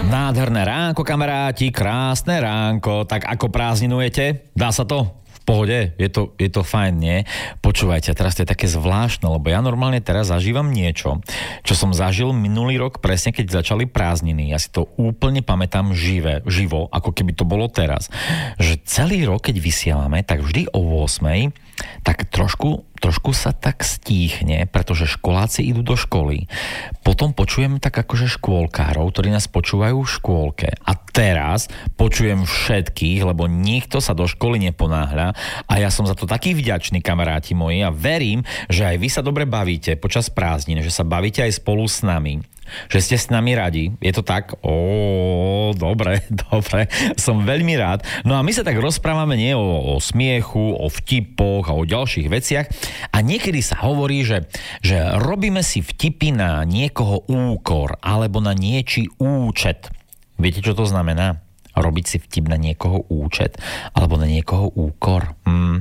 Nádherné ránko, kamaráti, krásne ránko. Tak ako prázdninujete? Dá sa to? V pohode? Je to fajn, nie? Počúvajte, teraz to je také zvláštne, lebo ja normálne teraz zažívam niečo, čo som zažil minulý rok presne, keď začali prázdniny. Ja si to úplne pamätám živo, ako keby to bolo teraz. Že celý rok, keď vysielame, tak vždy o 8:00, tak trošku sa tak stíchne, pretože školáci idú do školy. Potom počujem tak akože škôlkárov, ktorí nás počúvajú v škôlke. A teraz počujem všetkých, lebo nikto sa do školy neponáhľa a ja som za to taký vďačný, kamaráti moji, a verím, že aj vy sa dobre bavíte počas prázdnin, že sa bavíte aj spolu s nami. Že ste s nami radi. Je to tak? Dobre. Som veľmi rád. No a my sa tak rozprávame nie o smiechu, o vtipoch a o ďalších veciach. A niekedy sa hovorí, že robíme si vtipy na niekoho úkor alebo na niečí účet. Viete, čo to znamená? Robiť si vtip na niekoho účet alebo na niekoho úkor?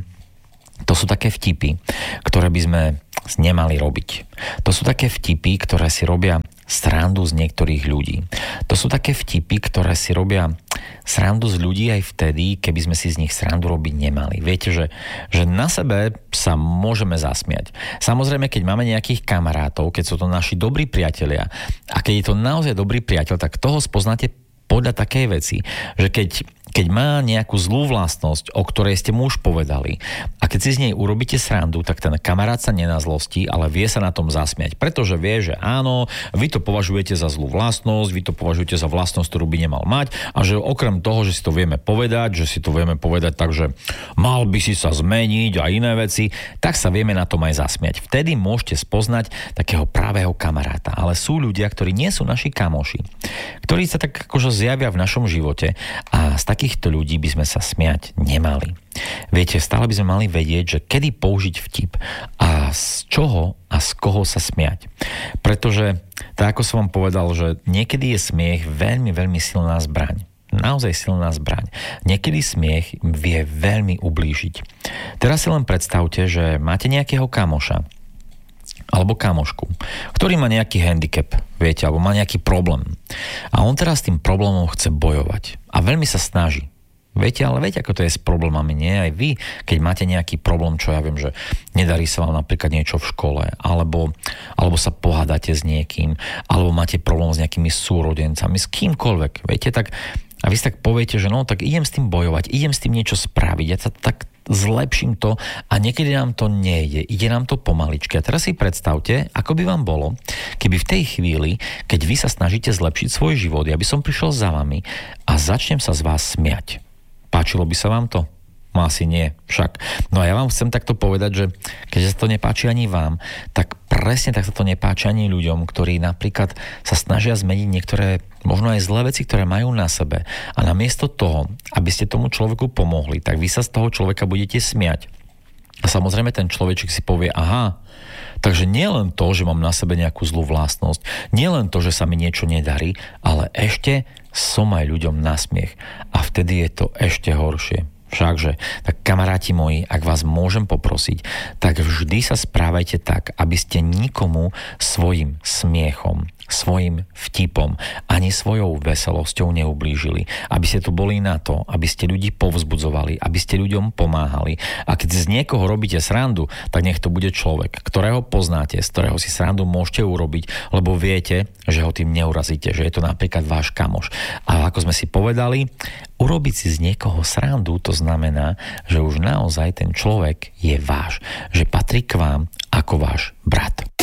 To sú také vtipy, ktoré by sme nemali robiť. To sú také vtipy, ktoré si robia srandu z niektorých ľudí. To sú také vtipy, ktoré si robia srandu z ľudí aj vtedy, keby sme si z nich srandu robiť nemali. Viete, že na sebe sa môžeme zasmiať. Samozrejme, keď máme nejakých kamarátov, keď sú to naši dobrí priatelia a keď je to naozaj dobrý priateľ, tak toho spoznáte podľa takej veci, že keď má nejakú zlú vlastnosť, o ktorej ste mu už povedali, a keď si z nej urobíte srandu, tak ten kamarát sa nenazlostí, ale vie sa na tom zasmiať, pretože vie, že áno, vy to považujete za zlú vlastnosť, vy to považujete za vlastnosť, ktorú by nemal mať, a že okrem toho, že si to vieme povedať, tak, že mal by si sa zmeniť a iné veci, tak sa vieme na tom aj zasmiať. Vtedy môžete spoznať takého pravého kamaráta, ale sú ľudia, ktorí nie sú naši kamoši, ktorí sa tak akože zjavia v našom živote, a z takýchto ľudí by sme sa smiať nemali. Viete, stále by sme mali vedieť, že kedy použiť vtip a z čoho a z koho sa smiať. Pretože, tak ako som vám povedal, že niekedy je smiech veľmi, veľmi silná zbraň. Naozaj silná zbraň. Niekedy smiech vie veľmi ublížiť. Teraz si len predstavte, že máte nejakého kamoša alebo kamošku, ktorý má nejaký handicap, viete, alebo má nejaký problém. A on teraz s tým problémom chce bojovať. A veľmi sa snaží. Viete, ako to je s problémami, nie? Aj vy, keď máte nejaký problém, čo ja viem, že nedarí sa vám napríklad niečo v škole, alebo sa pohádate s niekým, alebo máte problém s nejakými súrodencami, s kýmkoľvek, viete, tak a vy si tak poviete, že no, tak idem s tým bojovať, idem s tým niečo spraviť, ja sa tak zlepším to, a niekedy nám to nejde, ide nám to pomaličky. A teraz si predstavte, ako by vám bolo, keby v tej chvíli, keď vy sa snažíte zlepšiť svoj život, ja by som prišiel za vami a začnem sa z vás smiať. Páčilo by sa vám to? No asi nie, však. No a ja vám chcem takto povedať, že keďže sa to nepáči ani vám, tak presne tak sa to nepáči ani ľuďom, ktorí napríklad sa snažia zmeniť niektoré možno aj zlé veci, ktoré majú na sebe. A namiesto toho, aby ste tomu človeku pomohli, tak vy sa z toho človeka budete smiať. A samozrejme ten človeček si povie, aha, takže nie len to, že mám na sebe nejakú zlú vlastnosť, nie len to, že sa mi niečo nedarí, ale ešte som aj ľuďom na smiech. A vtedy je to ešte horšie. Všakže, tak kamaráti moji, ak vás môžem poprosiť, tak vždy sa správajte tak, aby ste nikomu svojim smiechom, svojim vtipom ani svojou veselosťou neublížili. Aby ste tu boli na to, aby ste ľudí povzbudzovali, aby ste ľuďom pomáhali. A keď z niekoho robíte srandu, tak nech to bude človek, ktorého poznáte, z ktorého si srandu môžete urobiť, lebo viete, že ho tým neurazíte, že je to napríklad váš kamoš. A ako sme si povedali, urobiť si z niekoho srandu, to znamená, že už naozaj ten človek je váš, že patrí k vám ako váš brat.